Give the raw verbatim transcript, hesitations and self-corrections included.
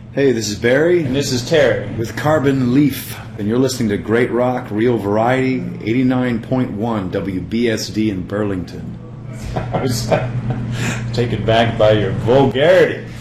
Hey, this is Barry. And this is Terry. With Carbon Leaf. And you're listening to Great Rock, Real Variety, eighty-nine point one W B S D in Burlington. I was taken back by your vulgarity.